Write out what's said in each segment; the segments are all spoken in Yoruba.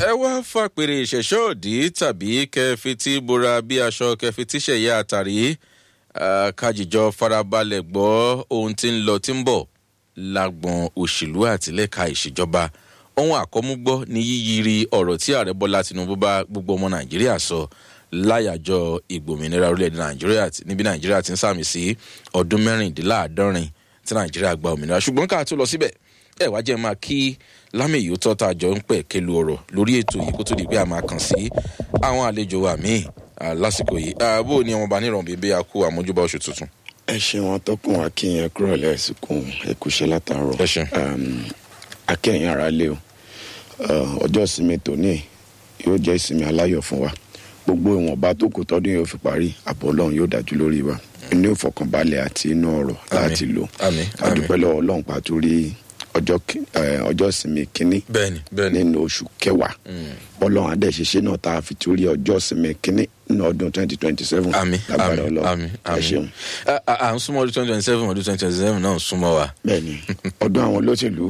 ẹ wá fàpèrè ìṣẹ̀ṣọ́ òdì tàbí kẹfìtì bora bí aṣọ kẹfìtì ṣẹ̀yà àtàrí kájíjọ farabalẹ̀ gbọ́ ohun tí ń lọ tí ń bọ̀ lágbọ̀n òṣèlú àtìlẹ́ka ìṣèjọba. Ohun àkọ́múgbọ́ ní yíyiri ọ̀rọ̀ tí ààrẹ Bọ́lá Tinubu bá gbogbo ọmọ Nàìjíríà sọ láyàjọ ìgbòmìnira orílẹ̀-èdè Nàìjíríà níbi Nàìjíríà ti ń sàmì sí ọdún 64 tí Nàìjíríà gba òmìnira. Ṣùgbọ́n ká tó lọ síbẹ̀ ẹ wá jẹ́ máa kí lámì yóò tọ́ tá a jọ ń pẹ̀ kẹlu ọ̀rọ̀ lórí ètò yìí kó tó di pé a máa kàn sí àwọn àlejò wa míì lásìkò yìí. Bó ni ọmọọba níràn bíbí a kú àmójúbà oṣù tuntun. Ẹ ṣe wọn tọkùn akínyẹn kúrò lẹ́sìkún ẹkúṣẹ́ látàárọ̀. Ẹ ṣe. Akẹ́yìn ara lé o ọjọ́ ìsinmi tòní yóò jẹ́ ìsinmi aláyọ̀ fún wa. Gbogbo ìwọ̀nba tó kù tọ́dún yóò fi parí àbọ̀ Ọlọ́run yóò dájú lórí wa. Inú ìfọkànbalẹ̀ àti inú ọ̀rọ̀ láti lò. Adúpẹ́ lọ́wọ́ Ọlọ́run pàtó rí ọjọ́ ìsinmi kínní nínú oṣù kẹwàá. Ọlọ́run adẹ́ṣeṣe náà tá a fi torí ọjọ́ ìsinmi kínní nínú ọdún 2027. Lágbára Ọlọ́run. Ẹ ṣeun. À ń súnmọ́ ọdún 2027 ọdún 2027 náà ń súnmọ́ wa. Bẹ́ẹ̀ni ọdún àwọn olóṣèlú.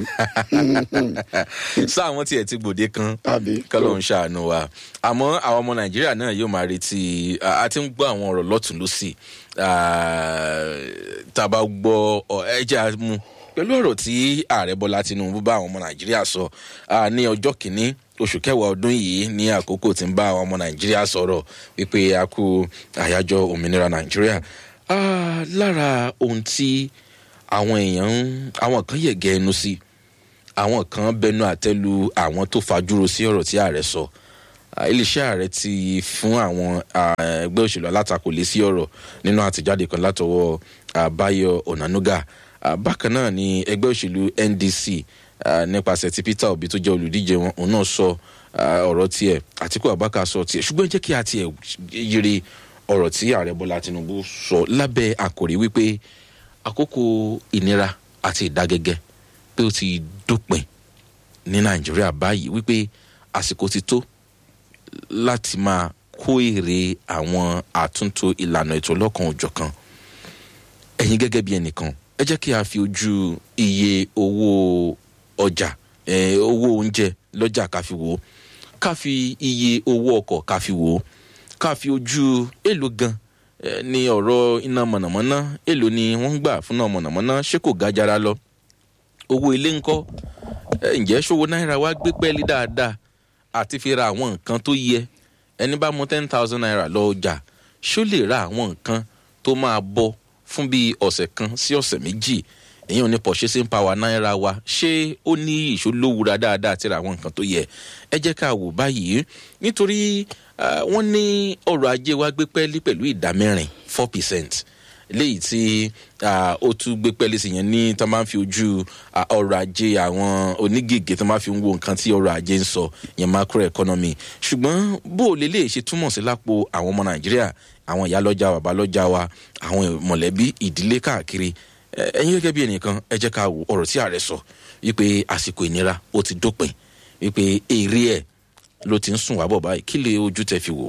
Sáà wọ́n tiẹ̀ ti gbòde kan kọ́lọ́ ń ṣàánú wa. Àmọ́ àwọn ọmọ Nàìjíríà náà yóò máa retí a ti ń gbọ́ àwọn ọ̀rọ̀ lọ́tùn lósì tá a bá gbọ́ ẹja mú pẹ̀lú ọ̀rọ̀ tí ààrẹ Bọ́lá Tinubu bá àwọn ọmọ Nàìjíríà sọ ní ọjọ́ kìíní oṣù kẹwàá ọdún yìí ní àkókò tí ń bá àwọn ọmọ Nàìjíríà sọ̀rọ̀ wípé a kú àyájọ́ òmìnira Nàìjíríà. Lára ohun tí àwọn kan yẹ̀gẹ́ ẹnu sí, àwọn kan bẹnu àtẹ́lu àwọn tó fajúro sí ọ̀rọ̀ tí ààrẹ sọ. Iléeṣẹ́ ààrẹ ti fún àwọn ẹgbẹ́ òṣèlú alátakò lé sí ọ̀rọ̀ nínú àtẹ̀jáde kan látọwọ́ Báyọ̀ Ọ̀nànúgà. Bákan náà ni ẹgbẹ́ òṣèlú NDC nípasẹ̀ ti Peter Obi tó jẹ́ olùdíje wọn òun náà sọ ọ̀rọ̀ tiẹ̀, Àtíkù Abubakar sọ tiẹ̀. Ṣùgbọ́n jẹ́ kí a tiẹ̀ yiri ọ̀rọ̀ tí ààrẹ Bọ́lá Tinubu sọ lábẹ́ àkòrí wípé àkókò ìnira àti ìdágẹ́gẹ́ pé ó ti dópin ní Nàìjíríà báyìí, wípé àsìkò ti tó láti máa kó èrè àwọn àtúntò ìlànà ètò ọlọ́kan òjọ̀kan. Ẹ̀yin gẹ́gẹ́ bí ẹnìkan ẹ jẹ́ kí a fi ojú iye owó ọjà owó oúnjẹ lọ́jà ká fi wò ó, ká fi iye owó ọkọ̀ ká fi wò ó, ká fi ojú èlò gan ní ọ̀rọ̀ iná mọ̀nàmọ́ná, èlò ni wọ́n ń gbà fún iná mọ̀nàmọ́ná, ṣé kò gájára lọ? Owó ilé ńkọ́? Ǹjẹ́ ṣòwò náírà wá gbé pẹ́ẹ́lí dáadáa àti fi ra àwọn nǹkan tó yẹ? Ẹni bá mú 10,000 naira lọ ọjà ṣó lè ra àwọn nǹkan tó máa bọ́ fún bí ọ̀sẹ̀ kan sí ọ̀sẹ̀ méjì? Èyàn ní purchasing power náírà wa ṣé ó ní ìṣólówúra dáadáa àti ra àwọn nǹkan tó yẹ? Ẹ jẹ́ ká wò báyìí, nítorí wọ́n ní ọrọ̀ ajé wa gbé pẹ́ẹ́lí pẹ̀lú ìdá 4%, léyìí tí ó tún gbé pẹ́ẹ́lí sí yẹn ní tó máa ń fi ojú ọrọ̀ ajé àwọn onígègé tó máa fi ń wo nǹkan tí ọrọ̀ ajé ń sọ, yẹn macro economy. Ṣùgbọ́n bó o lè ṣe túmọ̀ sí lápò àwọn ọmọ Nàìjíríà, àwọn ìyá lọ́jà bàbá lọ́jà wa, àwọn mọ̀lẹ́bí ìdílé káàkiri. Ẹ̀yin gẹ́gẹ́ bí ẹnìkan ẹ jẹ́ ká wo ọ̀rọ̀ tí ààrẹ sọ wípé àsìkò ìnira ó ti dópin, wípé èrè ẹ̀ ló ti ń sùn wá bọ̀ báyìí. Kí lè ojú tẹ fi wò?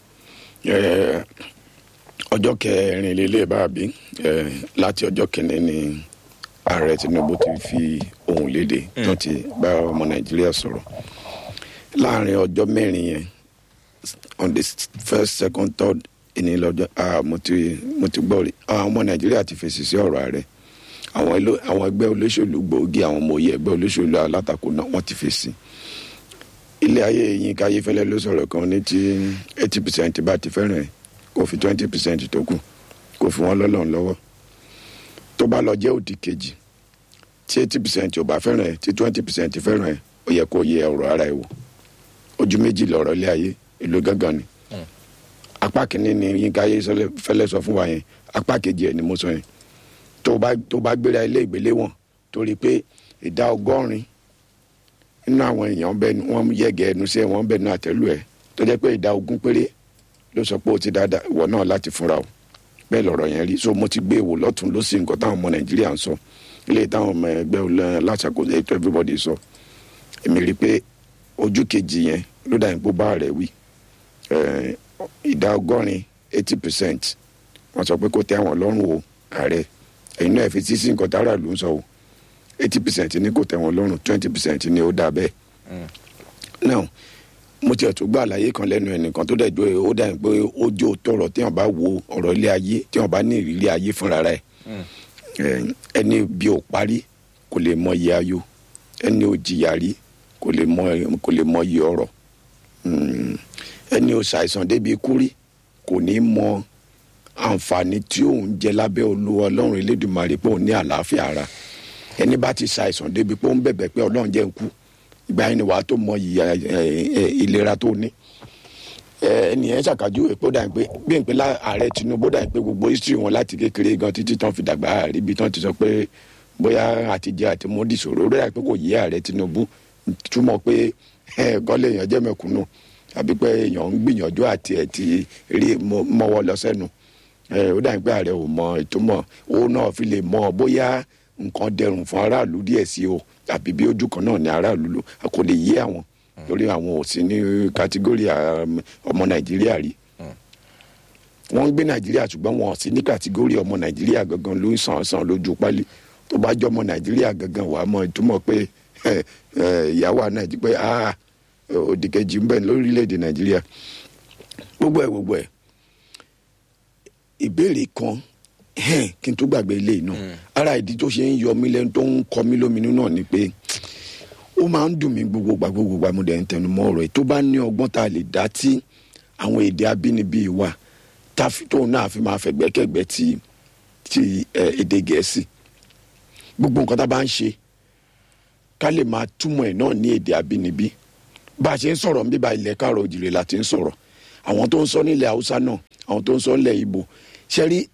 Ọjọ́ kẹrin lélẹ̀ báàbí láti ọjọ́ kìíní ni ààrẹ Tinubu ti fi ohùn léde tó ti bá ọmọ Nàìjíríà sọ̀rọ̀. Láàrin ọjọ́ mẹ́rin yẹn, on the 1st, 2nd, 3rd ìní lọ́jọ́ mo ti gbọ́ rí àwọn ọmọ Nàìjíríà ti fèsì sí ọ̀rọ̀ ààrẹ. Àwọn ẹgbẹ́ olóṣèlú gbòógì, àwọn ọmọ òye ẹgbẹ́ olóṣèlú alátakò náà wọ́n ti fèsì. Ilé ayé Yínká Ayéfẹ́lẹ́ ló sọ̀rọ̀ kan ní tí 80% bá ti fẹ́ràn ẹ̀ kò fi 20% tó kù kò fi wọ́n lọ́lọ́run lọ́wọ́. Tó bá lọ jẹ́ òdì kejì tí 80% ò bá fẹ́ràn ẹ̀ tí 20% fẹ́ràn ẹ̀, ó yẹ kó yẹ ọ̀rọ̀ ara ẹ̀ wò. Ojú méjì lọ̀rọ̀ ilé ayé, ìlú gángan ni. Apá kìíní ni Yínká Ayéfẹ́lẹ́ sọ fún wa yẹn, apá kejì ẹ̀ ni mo sọ yẹn. Tó bá gbéra ilé ìgbéléwọ̀n torí pé ìdá 100 nínú àwọn èèyàn wọ́n yẹ̀gẹ̀ ẹnu sí ẹ̀, wọ́n bẹ̀nu àtẹ́lù ẹ̀, tó jẹ́ pé ìdá 20 péré ló sọ pé ó ti dáadáa, ìwọ náà láti fúnra o. Bẹ́ẹ̀ lọ̀rọ̀ yẹn rí. So mo ti gbé èwò lọ́tún lósì nǹkan táwọn ọmọ Nàìjíríà ń sọ, ilé táwọn ọmọ ẹgbẹ́ aláṣàkóso ètò everybody sọ. Èmi rí i pé ojú kejì yẹn ló dà nípò bá rẹ̀ wí. Ìdá 80% wọ́n sọ pé kó tẹ́ àwọn lọ́rùn o ààrẹ. Ẹ̀yin náà fi sí nǹkan tára ló ń sọ o. 80% ní kò tẹ́ wọn lọ́rùn, 20% ní ó dà bẹ́ẹ̀. Now mo tiẹ̀ tó gbà àlàyé kan lẹ́nu ẹnìkan tó dẹ̀ jó ó dà pé ó jó tọrọ tí wọ́n bá wo ọ̀rọ̀ ilé ayé tí wọ́n bá ní ìrírí ayé fúnra rẹ̀ ẹni bí ó parí kò lè mọ iye ayọ̀ ẹni ó jìyà rí kò lè mọ iye ọ̀rọ̀ ẹni ó ṣàìsàn débi ikú rí kò ní mọ àǹfààní tí òun jẹ lábẹ́ Olúwa Ọlọ́run Elédùmarè pé òun ní àlàáfíà ara ẹni bá ti ṣàìsàn débi pé ó ń bẹ̀bẹ̀ pé Ọlọ́run jẹ́ ń kú ìgbà yẹn ni wàá tó mọ ìlera tó ní ẹnìyẹn ṣàkájú èpò dà pé bí n pé ààrẹ Tinubu dà pé gbogbo history wọn láti kékeré gan títí tán fi dàgbà ríbi tán ti sọ pé bóyá àtijọ́ àti mọ́dì ṣòro ó dà pé kò yé ààrẹ Tinubu túmọ̀ pé kọ́lé èèyàn jẹ́ mẹ̀kúnnù àbí pé èèyàn ń gbìyànjú àti ẹ̀ ti rí mọ́wọ́ lọ sẹ́nu ó dà pé ààrẹ ò mọ ìtumọ̀ òun náà fi lè mọ bóyá nǹkan dẹrùn fún aráàlú díẹ̀ sí o àbí bí ojú kan náà ní aráàlú lò kò lè yé àwọn lórí àwọn ò sí ní kátígórì ọmọ Nàìjíríà rí wọ́n ń gbé Nàìjíríà ṣùgbọ́n wọn ò sí ní kátígórì ọmọ Nàìjíríà gangan ló ń sàn lójú pálí tó bá jọ ọmọ Nàìjíríà gangan wàá mọ ìtumọ̀ pé ìyàwó Nàìjíríà pé òdìkejì ń bẹ lórílẹ̀‐èdè Nàìjíríà gbogbo ẹ̀ ìbéèrè kan kí n tó gbàgbé ilé náà ara ìdí tó ṣe ń yọ mí lẹ́nu tó ń kọ mí lóminú náà ni pé ó máa ń dùn mí gbogbo mo dẹ̀ ń tẹnu mọ́ ọ̀rọ̀ ẹ̀ tó bá ní ọgbọ́n tá a lè dá tí àwọn èdè abínibí wa tóun náà fi máa fẹ̀gbẹ́kẹ̀gbẹ́ ti èdè Gẹ̀ẹ́sì gbogbo nǹkan tá a bá ń ṣe ká lè máa túmọ̀ ẹ̀ náà ní èdè abínibí bá a ṣe ń sọ̀rọ̀ níbà ilẹ̀ Káàárọ̀ Oòjíire la ti ń sọ̀rọ̀ àwọn tó ń sọ nílẹ̀ Haúsá náà àwọn tó ń sọ nílẹ̀ Ìgbò ṣẹ́rí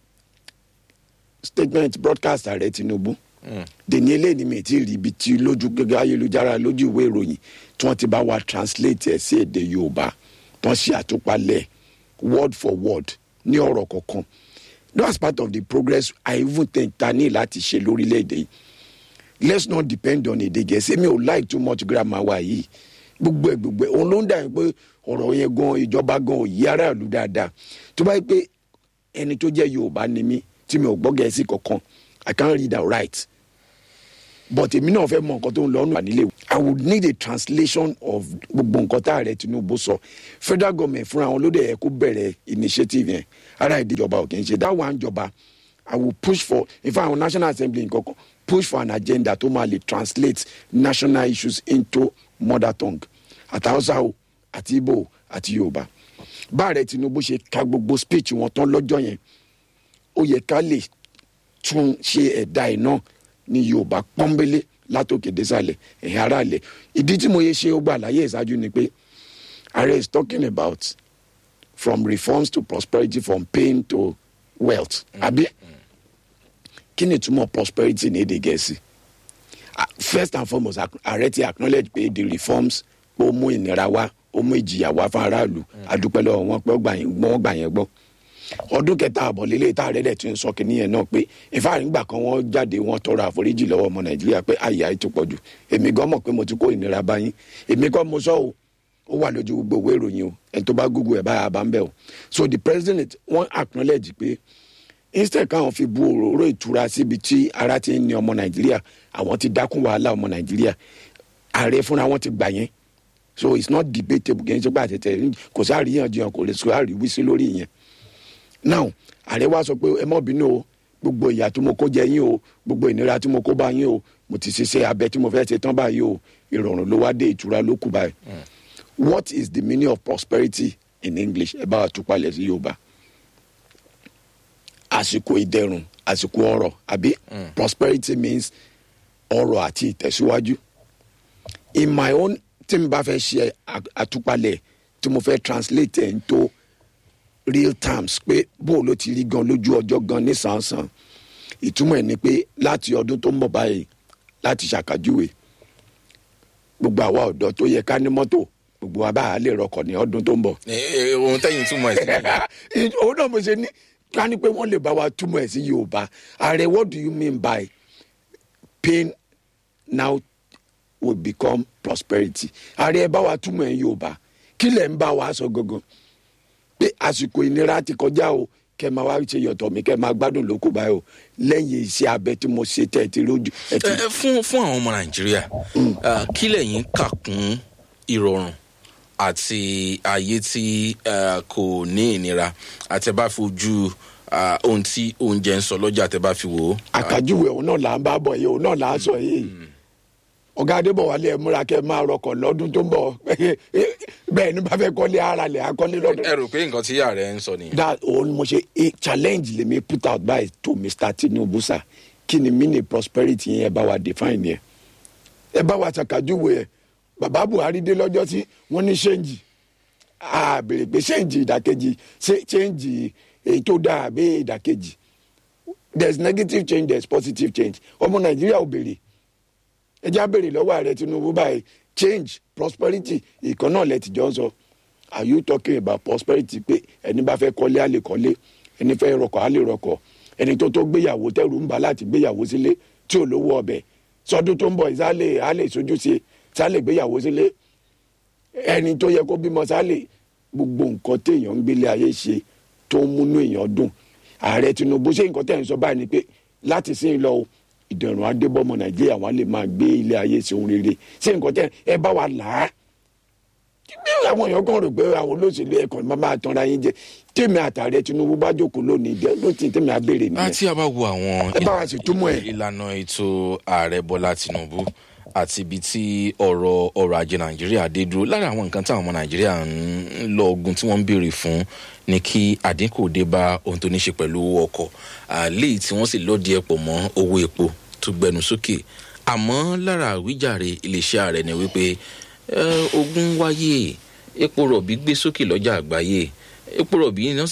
statement broadcast ààrẹ Tinubu dèní eléyìí mi ti rí ibi tí lójú gẹ́gẹ́ ayélujára lójú ìwé ìròyìn tí wọ́n ti bá wa translate ẹ̀ sí èdè Yorùbá tí wọ́n ṣe àtúpalẹ̀ word for word ní ọ̀rọ̀ kọ̀ọ̀kan that's part of the progress I even think ta ní láti ṣe lórílẹ̀‐èdè yìí let's not depend on èdè Gẹ̀ẹ́sì mi ò like too much grammar wa yìí gbogbo ẹ̀ òun ló ń dà pé ọ̀rọ̀ yẹn gan ìjọba gan ò yí aráàlú dáadáa tó bá yẹ pé ẹni tó jẹ́ Yorùbá ni mí tí mi ò gbọ́ Gẹ̀ẹ́sì kankan I can't read and write but èmi náà fẹ́ mọ nǹkan tó ń lọ ọ́nà nílé I would need a translation of gbogbo nǹkan tá ààrẹ Tinubu sọ federal government fúnra wọn ló dẹ̀ yẹ kó bẹ̀rẹ̀ initiative yẹn ara ìdíjọba ò kì í ṣe that one jọba I will push for in fact our National Assembly nǹkan push for an agenda tó máa lè translate national issues into mother tongue àti Hausa o àti Igbo o àti Yorùbá bá ààrẹ Tinubu ṣe ka gbogbo speech wọn tán lọ́jọ́ yẹn ó yẹ ká lè tún ṣe ẹ̀dá ẹ̀ náà ní Yorùbá pọ́nbélé látòkè désàlẹ̀ ẹ̀yìn aráàlẹ̀ ìdí tí mo yẹ ṣe ó gbà láyé ìṣáájú ni pé ààrẹ is talking about from reforms to prosperity from pain to wealth àbí kí ni ìtumọ̀ prosperity ní èdè Gẹ̀ẹ́sì first and foremost ààrẹ ti acknowledge pé the reforms ó mú ìnira wá ó mú ìjìyà wá fún aráàlú adúpẹ́ lọ́wọ́ wọn pé wọ́n gbà yẹn gbọ́ ọdún kẹta àbọ̀ lélẹ̀ tá ààrẹ dẹ̀ tún sọ kìíní yẹn náà pé ìfàrígbà kan wọ́n jáde wọ́n tọrọ àforíjì lọ́wọ́ ọmọ Nàìjíríà pé àyà ètò pọ̀jù èmi gan mọ̀ pé mo ti kó ìnira bá yín èmi kọ́ mo sọ o ó wà lójú gbogbo ìwé ìròyìn o ẹni tó bá Google ẹ̀ báyà bá ń bẹ̀ o so the president wọ́n acknowledge pé instead káwọn fi bu òróró ìtura síbi tí ara ti ń ní ọmọ Nàìjíríà àwọn ti dákún wàhálà ọmọ Nàìjíríà ààrẹ fúnra wọn ti gbà yẹn so it's not debatable kì í ṣe pé àtẹ̀tẹ̀ kò sí àríyànjiyàn kò lè sọ àríwísí lórí ìyẹn now ààrẹ wa sọ pé ẹ má bínú o gbogbo ìyà tí mo kó jẹ yín o gbogbo ìnira tí mo kó bá yín o mo ti ṣiṣẹ́ abẹ tí mo fẹ́ ṣe tán báyìí o ìrọ̀rùn ló wá dé ìtura ló kù báyìí what is the meaning of prosperity in English ẹ bá wa tú palẹ̀ sí Yorùbá àsìkò ìdẹ̀rùn àsìkò ọrọ̀ àbí prosperity means ọrọ̀ àti ìtẹ̀síwájú in my own tí mo bá fẹ́ ṣe àtúpalẹ̀ tí mo fẹ́ translate ẹ̀ into real terms pé bó ló ti rí gan lójú ọjọ́ gan nísànsàn ìtumọ̀ ẹ̀ ni pé láti ọdún tó ń bọ̀ báyìí láti ṣàkàjúwe gbogbo àwa ọ̀dọ́ tó yẹ ká ní mọ́tò gbogbo wa bá a lè rọkọ̀ ní ọdún tó ń bọ̀. ohun tẹ́yìn túmọ̀ ẹ̀ sí. òun náà mo ṣe ní ká ní pé wọ́n lè bá wa túmọ̀ ẹ̀ sí Yorùbá ààrẹ what do you mean by pain now will become prosperity ààrẹ bá wa túmọ̀ ẹ̀ Yorùbá kí lẹ̀ ń bá wa sọ gangan pé àsìkò ìnira ti kọjá o kẹ máa wá ṣe yọ̀tọ̀ mi kẹ máa gbádùn lóko báyìí o lẹ́yìn iṣẹ́ abẹ tí mo ṣe tẹ̀ ti lójú. fún àwọn ọmọ Nàìjíríà kí lẹ̀yin kà kún ìrọ̀rùn àti ayé tí kò ní ìnira àti ẹ bá fojú ohun tí oúnjẹ ń sọ lọ́jà tẹ bá fi wò ó. àkàjúwe òun náà là ń bá bọ̀ yìí òun náà là ń sọ yìí ọ̀gá Adébọ̀wálé ẹ múra kẹ́ máa rọkọ̀ lọ́dún tó ń bọ̀ bẹ́ẹ̀ ni bá fẹ́ kọ́lé ara lẹ̀ akọ́lé lọ́dún. ẹ rò pé nǹkan tí ààrẹ ń sọ nìyẹn. that òun mo ṣe a challenge lèmi put out by to Mr. Tinubu sir kí ni mini prosperity yẹn ẹ bá wa define yẹn ẹ bá wa ṣàkàjúwe ẹ bàbá Buhari dé lọ́jọ́ tí wọ́n ní ṣéǹjì àbèrè pé ṣéǹjì ìdàkejì ṣéǹjì èyí tó dáa àbẹ́ ìdàkejì there is negative change there is positive change ọmọ Nàìjíríà ò béèrè ẹ já béèrè lọ́wọ́ ààrẹ Tinubu báyìí change prosperity ìkan náà lẹ ti jọ ń sọ are you talking about prosperity pé ẹni bá fẹ́ kọ́lé á lè kọ́lé ẹni fẹ́ rọkọ̀ á lè rọkọ̀ ẹni tó gbéyàwó tẹ́rù ń bà láti gbéyàwó sílé tí ò lówó ọbẹ̀ sọdún tó ń bọ̀ ìsàlẹ̀ á lè sojú sí sálẹ̀ gbéyàwó sílé ẹni tó yẹ kó bímọ sálẹ̀ gbogbo nǹkan téèyàn ń gbélé ayé ṣe tó ń múnú èèyàn dùn ààrẹ Tinubu ṣé nǹkan tẹ̀ ń sọ báyìí ni pé láti sí lọ ìdẹ̀rùn adébọ́mọ Nàìjíríà wọn lè máa gbé ilé ayé sí ohun rere ṣé nǹkan tẹ̀ ẹ bá wa là á àwọn èèyàn kan rò pé àwọn olóṣèlú ẹ̀kọ́ máa tanra yín jẹ tèmi àtàrẹ Tinubu bá jókòó lónìí dẹ ló ti tèmi abéèrè nìyẹn. àti àbá wo àwọn ẹ bá wa ṣètúmọ̀ ẹ̀. ìlànà ètò ààrẹ Bọ́lá Tinubu àti ibi tí ọrọ̀ ajé Nàìjíríà dé dúró lára àwọn nǹkan táwọn ọmọ Nàìjíríà ń lọ ogun tí wọ́n ń béèrè fún ni kí àdínkù dé bá ohun tó ní ṣe pẹ̀lú owó ọkọ̀ léyìí tí wọ́n sì lọ́ọ̀dì ẹ̀pọ̀ mọ́ owó epo tó gbẹnu sókè àmọ́ lára àwíjàre iléeṣẹ́ ààrẹ ni wípé ogun wáyé epo rọ̀bì gbé sókè lọ́jà àgbáyé epo rọ̀bì náà